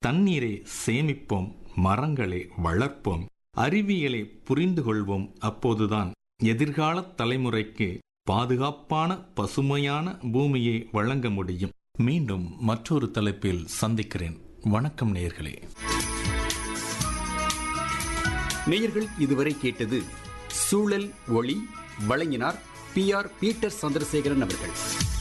தண்ணீரை சேமிப்போம், மரங்களை வளர்ப்போம், அறிவியலை புரிந்து கொள்வோம். அப்போதுதான் எதிர்கால தலைமுறைக்கு பாதுகாப்பான பசுமையான பூமியை வழங்க முடியும். மீண்டும் மற்றொரு தலைப்பில் சந்திக்கிறேன். வணக்கம் நேயர்களே. நேயர்கள் இதுவரை கேட்டது சூழல் ஒளி. வழங்கினார் PR பீட்டர் சந்திரசேகரன் அவர்கள்.